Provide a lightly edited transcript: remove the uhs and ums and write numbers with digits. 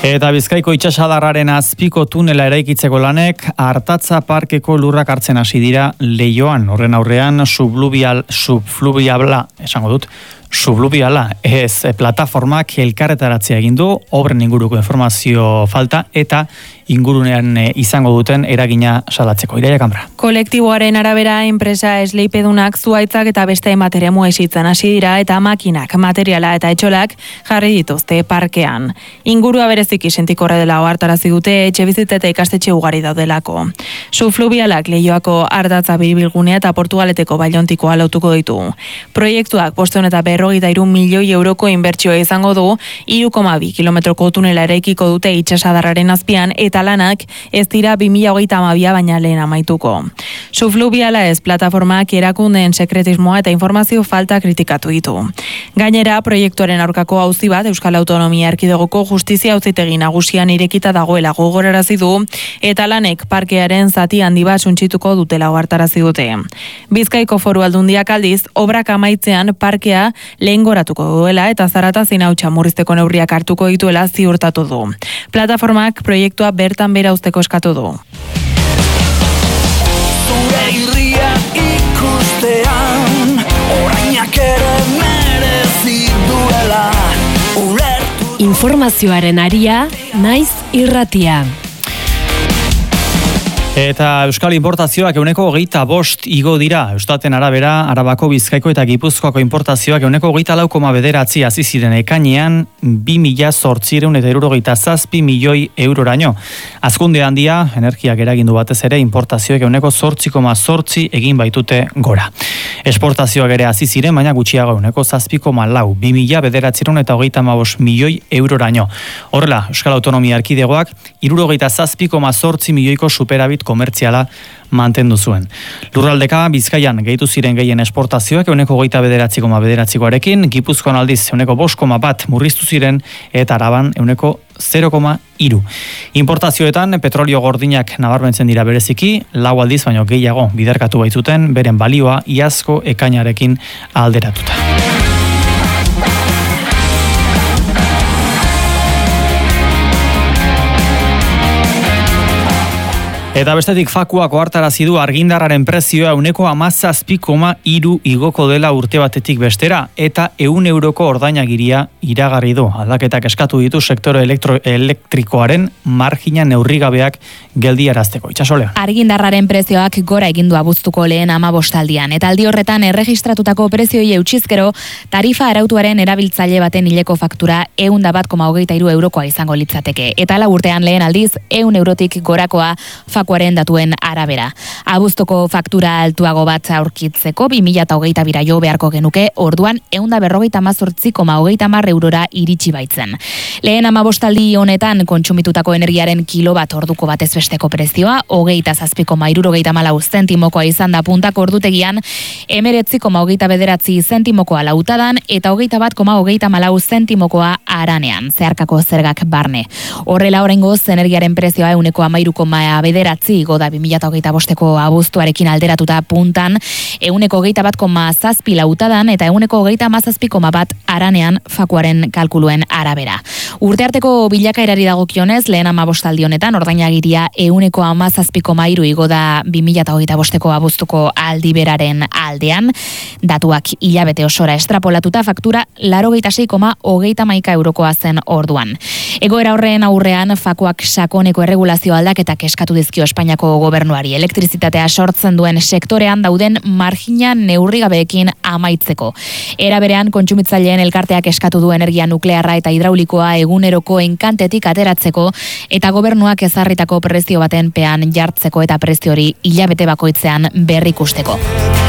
Eta Bizkaiko itsasadarraren azpiko tunela eraikitzeko lanek Artatza Parkeko lurrak hartzen hasi dira Leioan. Horren aurrean subfluviala plataformak elkarretaratzea egin du, obren inguruko informazio falta eta ingurunean izango duten eragina salatzeko. Ireia Kamra. Kolektiboaren arabera enpresa esleipedunak zuaitzak eta beste hainbat eremu esitzen hasi dira eta makinak, materiala eta etxolak jarri dituzte parkean. Ingurua bereziki sentikorra dela ohartarazi dute etxebizitza eta ikastetxe ugari daudelako. Subfluvialak Leioako Ardatza biribilgunea eta Portugaleteko Baiontikoa lotuko ditu. Proiektuak 553 milioi euroko inbertsioa izango du, 3,2 kilometroko tunela eraikiko dute itsasadarraren azpian eta lanak ez dira 2022 baina lehen amaituko. Subfluviala plataformak erakundeen sekretismoa eta informazio falta kritikatu ditu. Gainera, proiektuaren aurkako auzi bat Euskal Autonomia Erkidegoko Justizia Auzitegi Nagusian irekita dagoela gogorarazi du eta lanek parkearen zati handi bat suntsituko dutela ohartarazi dute. Bizkaiko Foru Aldundiak aldiz obrak amaitzean parkea lehengoratuko duela eta zarata zinautxa murrizteko neurriak hartuko dituela ziurtatu du. Plataformak proiektua bertan bera uzteko eskatu du. Zure irria ikustean, orainak ere merezi duela. Informazioaren aria, naiz irratia. Eta Euskal importazioak 25% igo dira. Eustaten arabera, Arabako, Bizkaiko eta Gipuzkoako importazioak 24,9 hasi ziren ekainean 2.867 milioi euroraino. Hazkunde handia, energiak eragindu batez ere, importazioak 8,8 egin baitute gora. Esportazioak ere hasi ziren, baina gutxiago 7,4, 2.935 milioi euroraino. Horrela, Euskal Autonomia Erkidegoak 67,8 milioiko superabit komertziala mantendu zuen. Lurraldeka Bizkaian gehitu ziren gehien esportazioak 29,9arekin, Gipuzkoan aldiz 5,1 murriztu ziren eta Araban 0,3. Importazioetan petrolio gordinak nabarmentzen dira bereziki, 4 aldiz baino gehiago biderkatu baitzuten beren balioa iazko ekainarekin alderatuta. Eta bestetik Fakuak ohartarazi du argindarraren prezioa 17,3 igoko dela urte batetik bestera eta 100 euroko ordainagiria iragarri du. Aldaketak eskatu ditu sektore elektrikoaren margina neurrigabeak geldiarazteko. Itxasolean. Argindarraren prezioak gora egin du abuztuko lehen 15 aldian eta aldi horretan erregistratutako prezioi eutsizkero tarifa arautuaren erabiltzaile baten hileko faktura 101,23 eurokoa izango litzateke. Eta lau urtean lehen aldiz 100 eurotik gorakoa Fakuaren datuen arabera. Abuztoko faktura altuago bat aurkitzeko 2022 jo beharko genuke, orduan 158,30 eurora iritsi baitzen. Lehen 15 aldi honetan kontsumitutako energiaren kilobat orduko batez besteko prezioa 27,74 zentimokoa izan da puntako ordutegian, 19,29 zentimokoa lautadan eta 21,34 zentimokoa aranean, zeharkako zergak barne. Horrela oraingoz energiaren prezioa 13,9 igo da 2025ko abuztuarekin alderatuta puntan 21,7 lautadan eta 21,17 aranean Fakuaren kalkuluen arabera. Urtearteko bilakaerari dagokionez, lehen 15 aldi honetan ordainagiria 17,3 igo da 2025ko abuztuko aldiberaren aldean. Datuak hilabete osora estrapolatuta faktura 86,31 eurokoa zen orduan. Egoera horren aurrean Fakuak sakoneko erregulazio aldaketak eskatu dizkio Espainiako gobernuari elektrizitatea sortzen duen sektorean dauden margina neurrigabeekin amaitzeko. Era berean kontsumitzaileen elkarteak eskatu du energia nuklearra eta hidraulikoa eguneroko enkantetik ateratzeko eta gobernuak ezarritako prezio baten pean jartzeko eta prezio hori hilabete bakoitzean berrikusteko.